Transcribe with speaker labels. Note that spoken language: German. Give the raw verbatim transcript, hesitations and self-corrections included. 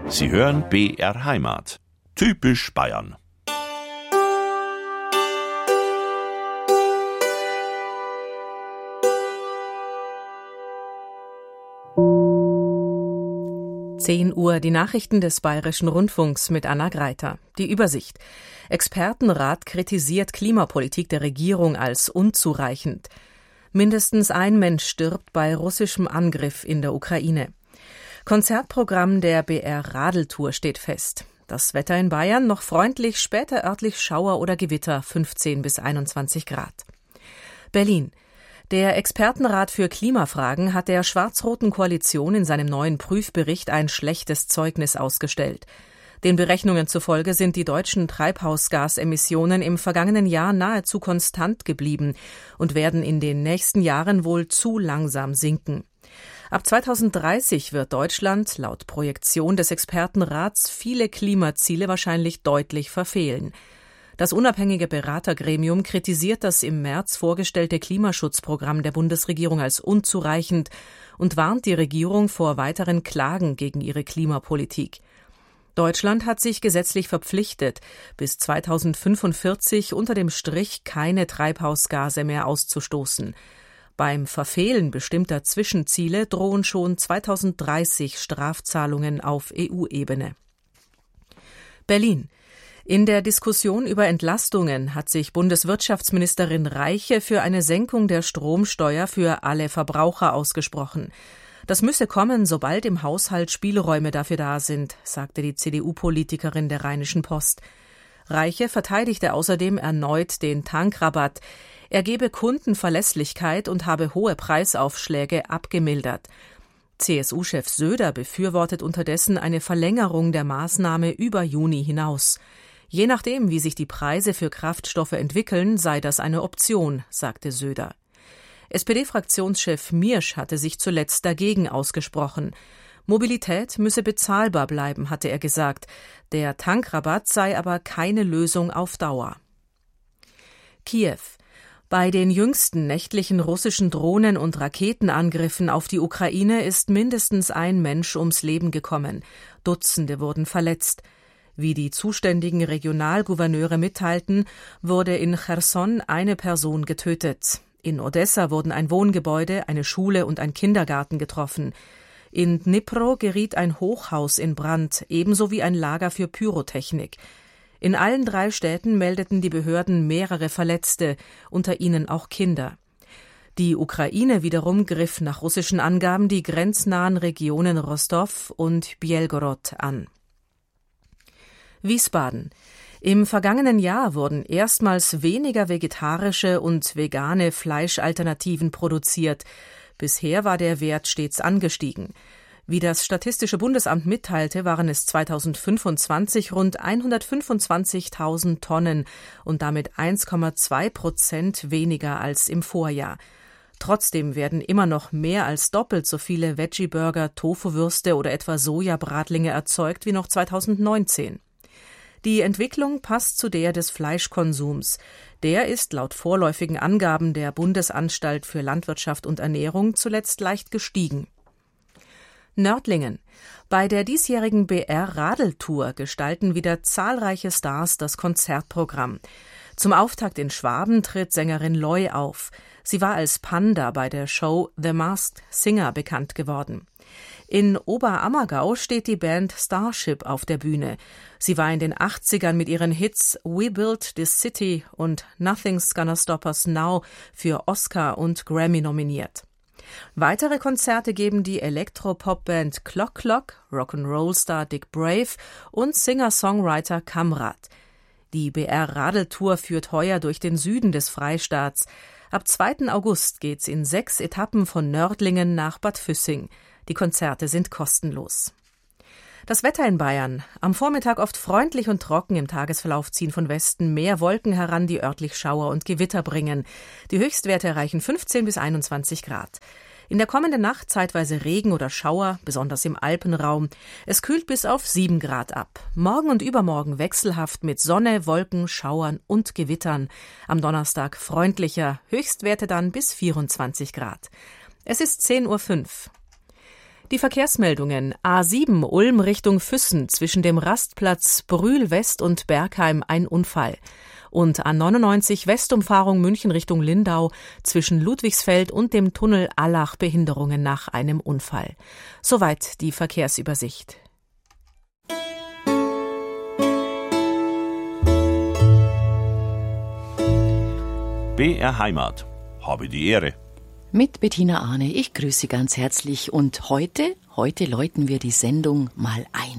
Speaker 1: Sie hören B R Heimat. Typisch Bayern.
Speaker 2: zehn Uhr, die Nachrichten des Bayerischen Rundfunks mit Anna Greiter. Die Übersicht. Expertenrat kritisiert Klimapolitik der Regierung als unzureichend. Mindestens ein Mensch stirbt bei russischem Angriff in der Ukraine. Konzertprogramm der B R Radeltour steht fest. Das Wetter in Bayern noch freundlich, später örtlich Schauer oder Gewitter, fünfzehn bis einundzwanzig Grad. Berlin. Der Expertenrat für Klimafragen hat der schwarz-roten Koalition in seinem neuen Prüfbericht ein schlechtes Zeugnis ausgestellt. Den Berechnungen zufolge sind die deutschen Treibhausgasemissionen im vergangenen Jahr nahezu konstant geblieben und werden in den nächsten Jahren wohl zu langsam sinken. Ab zweitausenddreißig wird Deutschland laut Projektion des Expertenrats viele Klimaziele wahrscheinlich deutlich verfehlen. Das unabhängige Beratergremium kritisiert das im März vorgestellte Klimaschutzprogramm der Bundesregierung als unzureichend und warnt die Regierung vor weiteren Klagen gegen ihre Klimapolitik. Deutschland hat sich gesetzlich verpflichtet, bis zweitausendfünfundvierzig unter dem Strich keine Treibhausgase mehr auszustoßen. Beim Verfehlen bestimmter Zwischenziele drohen schon zweitausenddreißig Strafzahlungen auf E U-Ebene. Berlin. In der Diskussion über Entlastungen hat sich Bundeswirtschaftsministerin Reiche für eine Senkung der Stromsteuer für alle Verbraucher ausgesprochen. Das müsse kommen, sobald im Haushalt Spielräume dafür da sind, sagte die C D U-Politikerin der Rheinischen Post. Reiche verteidigte außerdem erneut den Tankrabatt. Er gebe Kunden Verlässlichkeit und habe hohe Preisaufschläge abgemildert. C S U-Chef Söder befürwortet unterdessen eine Verlängerung der Maßnahme über Juni hinaus. Je nachdem, wie sich die Preise für Kraftstoffe entwickeln, sei das eine Option, sagte Söder. S P D-Fraktionschef Miersch hatte sich zuletzt dagegen ausgesprochen. Mobilität müsse bezahlbar bleiben, hatte er gesagt. Der Tankrabatt sei aber keine Lösung auf Dauer. Kiew. Bei den jüngsten nächtlichen russischen Drohnen- und Raketenangriffen auf die Ukraine ist mindestens ein Mensch ums Leben gekommen. Dutzende wurden verletzt. Wie die zuständigen Regionalgouverneure mitteilten, wurde in Cherson eine Person getötet. In Odessa wurden ein Wohngebäude, eine Schule und ein Kindergarten getroffen. In Dnipro geriet ein Hochhaus in Brand, ebenso wie ein Lager für Pyrotechnik. In allen drei Städten meldeten die Behörden mehrere Verletzte, unter ihnen auch Kinder. Die Ukraine wiederum griff nach russischen Angaben die grenznahen Regionen Rostow und Bjelgorod an. Wiesbaden. Im vergangenen Jahr wurden erstmals weniger vegetarische und vegane Fleischalternativen produziert. Bisher war der Wert stets angestiegen. Wie das Statistische Bundesamt mitteilte, waren es zweitausendfünfundzwanzig rund hundertfünfundzwanzigtausend Tonnen und damit eins Komma zwei Prozent weniger als im Vorjahr. Trotzdem werden immer noch mehr als doppelt so viele Veggie-Burger, Tofu-Würste oder etwa Sojabratlinge erzeugt wie noch zweitausendneunzehn. Die Entwicklung passt zu der des Fleischkonsums. Der ist laut vorläufigen Angaben der Bundesanstalt für Landwirtschaft und Ernährung zuletzt leicht gestiegen. Nördlingen. Bei der diesjährigen B R Radeltour gestalten wieder zahlreiche Stars das Konzertprogramm. Zum Auftakt in Schwaben tritt Sängerin Loy auf. Sie war als Panda bei der Show The Masked Singer bekannt geworden. In Oberammergau steht die Band Starship auf der Bühne. Sie war in den achtzigern mit ihren Hits We Built This City und Nothing's Gonna Stop Us Now für Oscar und Grammy nominiert. Weitere Konzerte geben die Elektropop-Band Clock Clock, Rock'n'Roll-Star Dick Brave und Singer-Songwriter Kamrat. Die B R Radeltour führt heuer durch den Süden des Freistaats. Ab zweiten August geht's in sechs Etappen von Nördlingen nach Bad Füssing. Die Konzerte sind kostenlos. Das Wetter in Bayern. Am Vormittag oft freundlich und trocken, im Tagesverlauf ziehen von Westen mehr Wolken heran, die örtlich Schauer und Gewitter bringen. Die Höchstwerte erreichen fünfzehn bis einundzwanzig Grad. In der kommenden Nacht zeitweise Regen oder Schauer, besonders im Alpenraum. Es kühlt bis auf sieben Grad ab. Morgen und übermorgen wechselhaft mit Sonne, Wolken, Schauern und Gewittern. Am Donnerstag freundlicher, Höchstwerte dann bis vierundzwanzig Grad. Es ist zehn Uhr fünf. Die Verkehrsmeldungen: A sieben Ulm Richtung Füssen zwischen dem Rastplatz Brühl West und Bergheim ein Unfall. Und A neunundneunzig Westumfahrung München Richtung Lindau zwischen Ludwigsfeld und dem Tunnel Allach Behinderungen nach einem Unfall. Soweit die Verkehrsübersicht.
Speaker 1: B R Heimat. Habe die Ehre.
Speaker 3: Mit Bettina Arne, ich grüße Sie ganz herzlich und heute, heute läuten wir die Sendung mal ein.